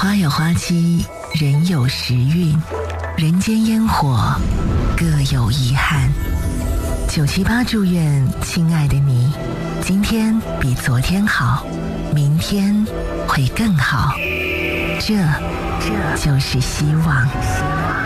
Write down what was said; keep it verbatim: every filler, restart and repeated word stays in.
花有花期，人有时运，人间烟火各有遗憾。九七八祝愿亲爱的你，今天比昨天好，明天会更好。这，这就是希望。